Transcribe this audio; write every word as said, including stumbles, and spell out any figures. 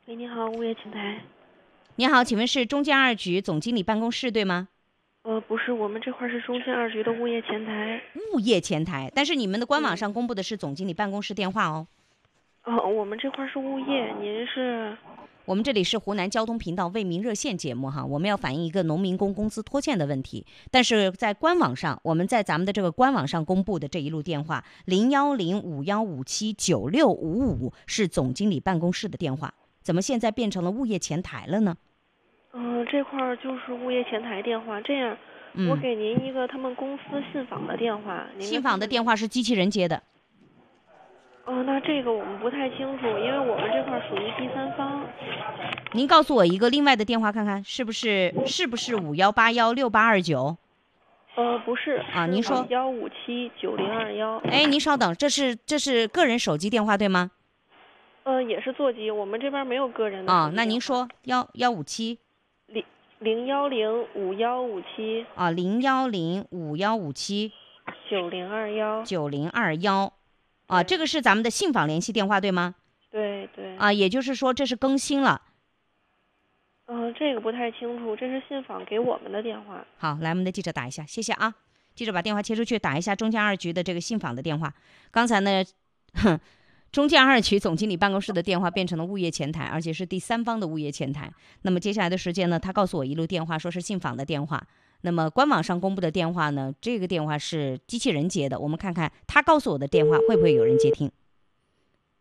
喂，你好，物业前台。 你好，请问是中建二局总经理办公室对吗？ 呃，不是，我们这块是中建二局的物业前台。 物业前台，但是你们的官网嗯。 上公布的是总经理办公室电话哦。 哦，我们这块是物业，您是？ 我们这里是湖南交通频道为民热线节目哈，我们要反映一个农民工工资拖欠的问题，但是在官网上，我们在咱们的这个官网上公布的这一路电话零幺零五幺五七九六五五是总经理办公室的电话，怎么现在变成了物业前台了呢？ 嗯、呃，这块就是物业前台电话。这样， 嗯、 我给您一个他们公司信访的电话。您信访的电话是机器人接的。 哦，那这个我们不太清楚，因为我们这块属于第三方。 您告诉我一个另外的电话看看，是不是是不是五幺八幺六八二九？ 呃，不是啊，您说幺五七九零二幺。 哎，您稍等，这是这是个人手机电话对吗？ 呃，也是座机，我们这边没有个人的。 啊，那您说幺幺五七零零幺零五幺五七啊，零幺零五幺五七九零二幺九零二幺啊，这个是咱们的信访联系电话对吗？ 对对。 啊，也就是说这是更新了。 嗯、呃，这个不太清楚，这是信访给我们的电话。 好，来我们的记者打一下，谢谢啊。记者把电话切出去，打一下中建二局的这个信访的电话。刚才呢，哼。中建二局总经理办公室的电话变成了物业前台，而且是第三方的物业前台。那么接下来的时间呢，他告诉我一路电话，说是信访的电话。那么官网上公布的电话呢，这个电话是机器人接的。我们看看他告诉我的电话会不会有人接听。